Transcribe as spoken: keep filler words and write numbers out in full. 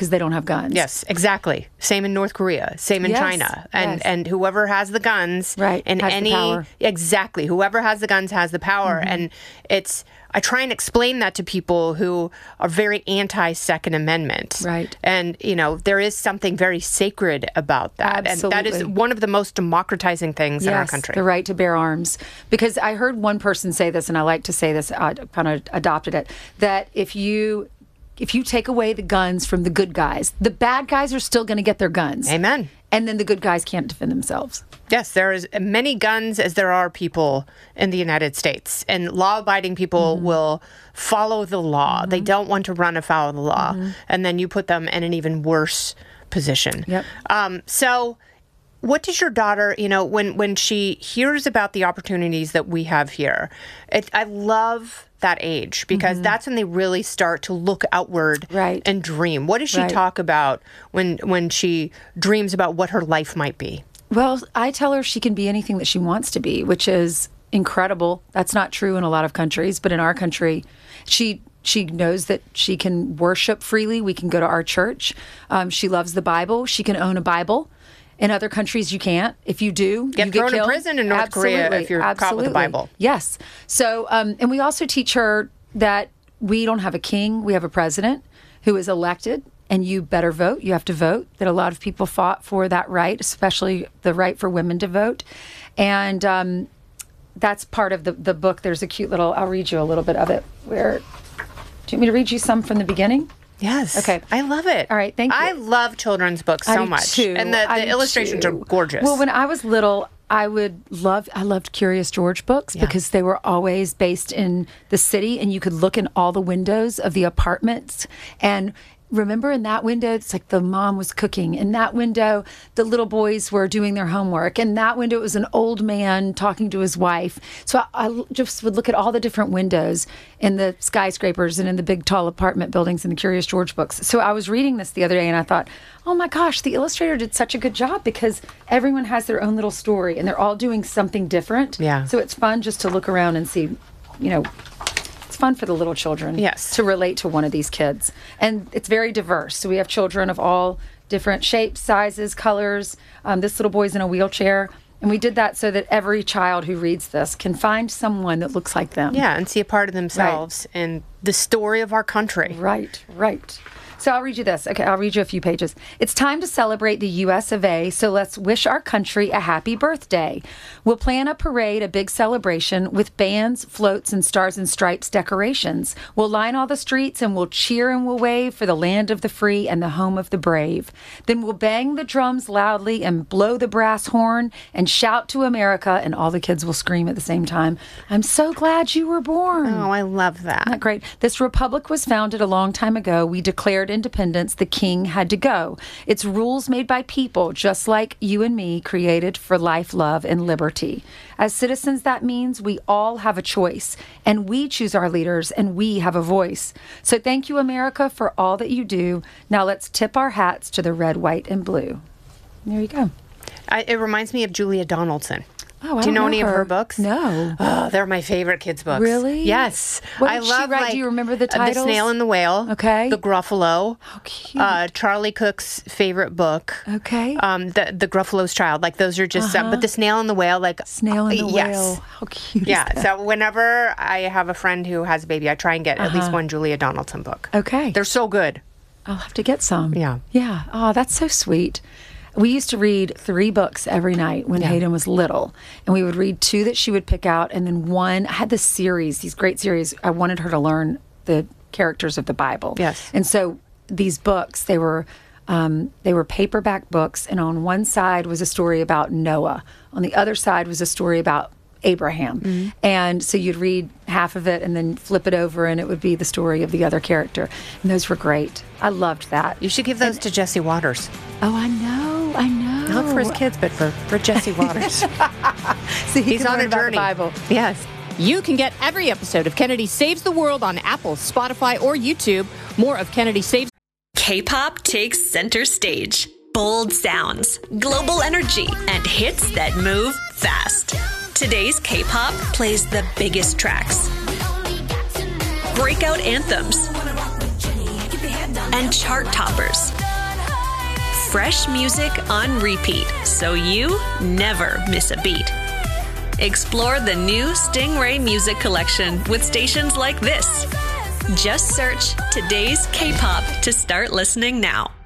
because they don't have guns. Yes, exactly. Same in North Korea. Same in Yes, China. And yes. and whoever has the guns, Right, and has the any power. exactly whoever has the guns has the power. Mm-hmm. And it's I try and explain that to people who are very anti-Second Amendment. Right. And you know there is something very sacred about that, Absolutely. and that is one of the most democratizing things yes, in our country. The right to bear arms. Because I heard one person say this, and I like to say this, I kind of adopted it, that if you if you take away the guns from the good guys, the bad guys are still going to get their guns. Amen. And then the good guys can't defend themselves. Yes, there is as many guns as there are people in the United States, and law-abiding people Mm-hmm. will follow the law. Mm-hmm. They don't want to run afoul of the law, mm-hmm. and then you put them in an even worse position. Yep. Um, so, what does your daughter, you know, when when she hears about the opportunities that we have here? It, I love that age because mm-hmm. that's when they really start to look outward right. and dream. What does she right. talk about when when she dreams about what her life might be? Well, I tell her she can be anything that she wants to be, which is incredible. That's not true in a lot of countries, but in our country, she she knows that she can worship freely. We can go to our church. Um, she loves the Bible. She can own a Bible. In other countries, you can't. If you do, get you thrown get killed. in prison in North Absolutely. Korea if you're Absolutely. caught with the Bible. Yes. So, um, and we also teach her that we don't have a king. We have a president who is elected, and you better vote. You have to vote. That a lot of people fought for that right, especially the right for women to vote. And um, that's part of the, the book. There's a cute little, I'll read you a little bit of it. Where, do you want me to read you some from the beginning? Yes. Okay. I love it. All right. Thank you. I love children's books so I do much. Too. And the, I the do illustrations too. are gorgeous. Well, when I was little, I would love, I loved Curious George books Yeah. because they were always based in the city and you could look in all the windows of the apartments. And remember in that window, it's like the mom was cooking. In that window, the little boys were doing their homework. In that window, it was an old man talking to his wife. So I, I just would look at all the different windows in the skyscrapers and in the big, tall apartment buildings in the Curious George books. So I was reading this the other day and I thought, oh my gosh, the illustrator did such a good job because everyone has their own little story and they're all doing something different. Yeah. So it's fun just to look around and see, you know, it's fun for the little children yes. to relate to one of these kids. And it's very diverse. So we have children of all different shapes, sizes, colors. Um, this little boy's in a wheelchair. And we did that so that every child who reads this can find someone that looks like them. Yeah, and see a part of themselves right. in the story of our country. Right, right. So I'll read you this. Okay, I'll read you a few pages. It's time to celebrate the U S of A, so let's wish our country a happy birthday. We'll plan a parade, a big celebration with bands, floats, and stars and stripes decorations. We'll line all the streets and we'll cheer and we'll wave for the land of the free and the home of the brave. Then we'll bang the drums loudly and blow the brass horn and shout to America, and all the kids will scream at the same time, I'm so glad you were born. Oh, I love that. Isn't that great? This republic was founded a long time ago. We declared independence, the king had to go. It's rules made by people, just like you and me, created for life, love, and liberty. As citizens, that means we all have a choice, and we choose our leaders, and we have a voice. So thank you, America, for all that you do. Now let's tip our hats to the red, white, and blue. There you go. I, it reminds me of Julia Donaldson. Oh, I Do you know, know any her. of her books? No. Oh, they're my favorite kids' books. Really? Yes. What I did she love. write? Like, Do you remember the uh, titles? The Snail and the Whale. Okay. The Gruffalo. How cute. Uh, Charlie Cook's favorite book. Okay. Um, the the Gruffalo's Child. Like those are just. Uh-huh. Uh, but the Snail and the Whale. Like Snail and the yes. Whale. How cute. Yeah. Is that? So whenever I have a friend who has a baby, I try and get Uh-huh. at least one Julia Donaldson book. Okay. They're so good. I'll have to get some. Yeah. Yeah. Oh, that's so sweet. We used to read three books every night when Yeah. Hayden was little. And we would read two that she would pick out. And then one, I had this series, these great series. I wanted her to learn the characters of the Bible. Yes. And so these books, they were um, they were paperback books. And on one side was a story about Noah. On the other side was a story about Abraham. Mm-hmm. And so you'd read half of it and then flip it over and it would be the story of the other character. And those were great. I loved that. You should give those and, to Jesse Waters. Oh, I know. I know. Not for his kids, but for, for Jesse Waters. See, he he's on a journey. Bible. Yes. You can get every episode of Kennedy Saves the World on Apple, Spotify, or YouTube. More of Kennedy Saves. K-pop takes center stage. Bold sounds, global energy, and hits that move fast. Today's K-pop plays the biggest tracks, breakout anthems, and chart toppers. fresh music on repeat so you never miss a beat. Explore the new Stingray Music Collection with stations like this. Just search Today's K-pop to start listening now.